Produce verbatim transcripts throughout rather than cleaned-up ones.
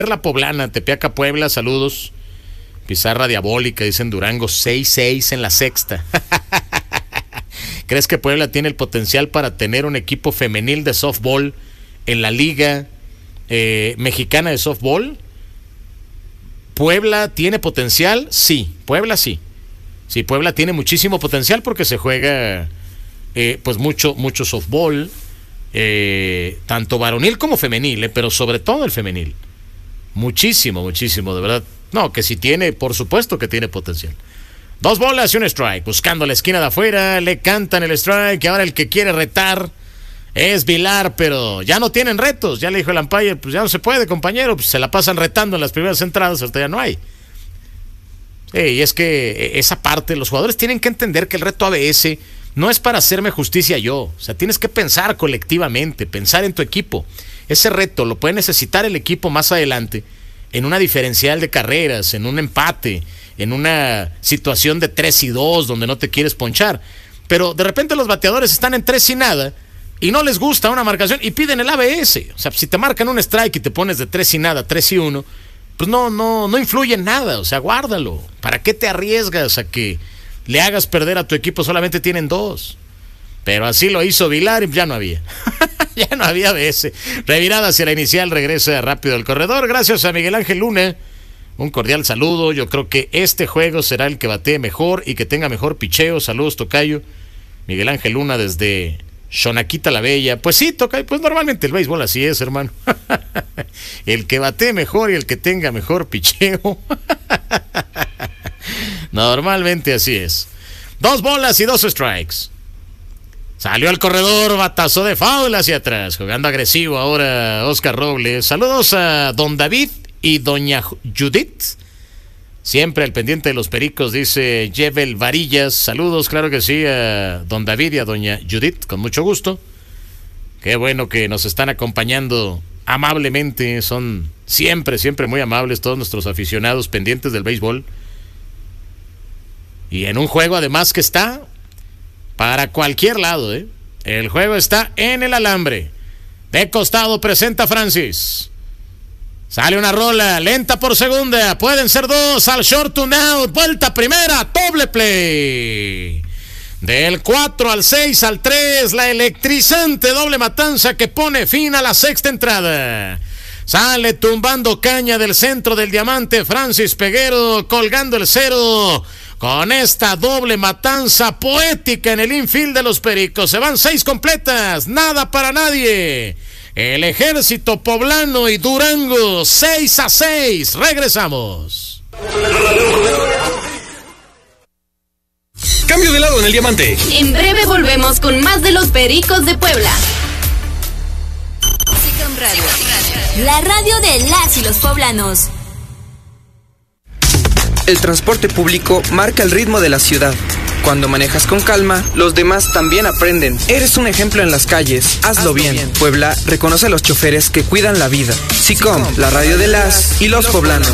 La Poblana, Tepeaca, Puebla, saludos. Pizarra diabólica, dicen Durango, seis seis en la sexta. ¿Crees que Puebla tiene el potencial para tener un equipo femenil de softball en la liga eh, mexicana de softball? ¿Puebla tiene potencial? Sí, Puebla sí. Sí, Puebla tiene muchísimo potencial porque se juega eh, pues mucho, mucho softball, eh, tanto varonil como femenil, eh, pero sobre todo el femenil. Muchísimo, muchísimo, de verdad. No, que si tiene, por supuesto que tiene potencial. Dos bolas y un strike. Buscando la esquina de afuera, le cantan el strike. Y ahora el que quiere retar es Vilar, pero ya no tienen retos. Ya le dijo el umpire, pues ya no se puede, compañero. Pues se la pasan retando en las primeras entradas, hasta ya no hay. Sí, y es que esa parte, los jugadores tienen que entender que el reto A B S no es para hacerme justicia yo. O sea, tienes que pensar colectivamente, pensar en tu equipo. Ese reto lo puede necesitar el equipo más adelante en una diferencial de carreras, en un empate, en una situación de tres y dos donde no te quieres ponchar. Pero de repente los bateadores están en tres y nada y no les gusta una marcación y piden el A B S. O sea, si te marcan un strike y te pones de tres y nada, tres y uno, pues no, no, no influye en nada. O sea, guárdalo. ¿Para qué te arriesgas a que le hagas perder a tu equipo? Solamente tienen dos. Pero así lo hizo Vilar y ya no había. Ya no había A B S. Revirada hacia la inicial, regresa rápido al corredor. Gracias a Miguel Ángel Luna. Un cordial saludo. Yo creo que este juego será el que batee mejor y que tenga mejor picheo. Saludos, tocayo. Miguel Ángel Luna desde Xonaquita la Bella. Pues sí, tocayo. Pues normalmente el béisbol así es, hermano. El que batee mejor y el que tenga mejor picheo. Normalmente así es. Dos bolas y dos strikes. Salió al corredor, batazo de foul hacia atrás, jugando agresivo ahora Oscar Robles. Saludos a don David y doña Judith. Siempre al pendiente de los pericos, dice Jevel Varillas. Saludos, claro que sí, a don David y a doña Judith, con mucho gusto. Qué bueno que nos están acompañando amablemente. Son siempre, siempre muy amables todos nuestros aficionados pendientes del béisbol. Y en un juego además que está para cualquier lado, ¿eh? El juego está en el alambre. De costado presenta Francis. Sale una rola, lenta por segunda. Pueden ser dos, al short to out. Vuelta primera, doble play. Del cuatro al seis al tres, la electrizante doble matanza que pone fin a la sexta entrada. Sale tumbando caña del centro del diamante Francis Peguero, colgando el cero. Con esta doble matanza poética en el infield de los Pericos. Se van seis completas, nada para nadie. El ejército poblano y Durango, seis a seis. Regresamos. Cambio de lado en el diamante. En breve volvemos con más de los Pericos de Puebla. Second Radio, la radio de las y los poblanos. El transporte público marca el ritmo de la ciudad. Cuando manejas con calma, los demás también aprenden. Eres un ejemplo en las calles. Hazlo, Hazlo bien. bien. Puebla reconoce a los choferes que cuidan la vida. SICOM, la radio de las y los poblanos.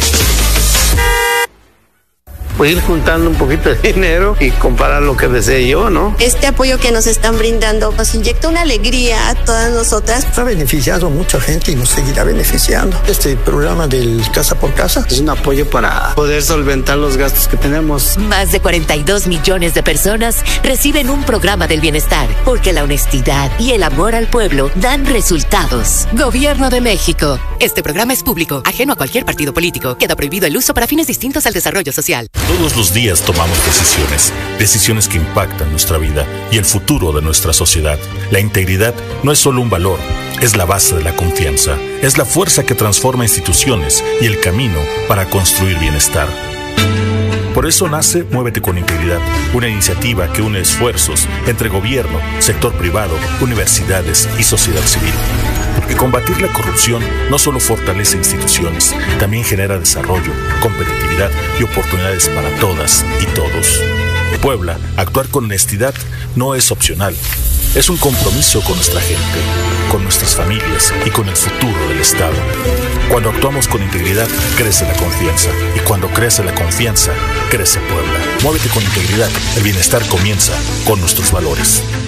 Pues ir juntando un poquito de dinero y comparar lo que desee yo, ¿no? Este apoyo que nos están brindando nos inyecta una alegría a todas nosotras. Ha beneficiado a mucha gente y nos seguirá beneficiando. Este programa del Casa por Casa es un apoyo para poder solventar los gastos que tenemos. Más de cuarenta y dos millones de personas reciben un programa del bienestar, porque la honestidad y el amor al pueblo dan resultados. Gobierno de México. Este programa es público, ajeno a cualquier partido político. Queda prohibido el uso para fines distintos al desarrollo social. Todos los días tomamos decisiones, decisiones que impactan nuestra vida y el futuro de nuestra sociedad. La integridad no es solo un valor, es la base de la confianza, es la fuerza que transforma instituciones y el camino para construir bienestar. Por eso nace Muévete con Integridad, una iniciativa que une esfuerzos entre gobierno, sector privado, universidades y sociedad civil. Porque combatir la corrupción no solo fortalece instituciones, también genera desarrollo, competitividad y oportunidades para todas y todos. Puebla, actuar con honestidad no es opcional, es un compromiso con nuestra gente, con nuestras familias y con el futuro del Estado. Cuando actuamos con integridad, crece la confianza. Y cuando crece la confianza, crece Puebla. Muévete con integridad. El bienestar comienza con nuestros valores.